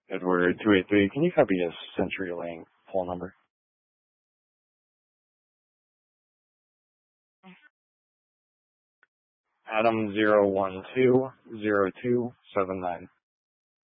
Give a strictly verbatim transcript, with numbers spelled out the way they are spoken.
Edward two eight three, can you copy a CenturyLink phone number? Adam zero one two zero two seven nine.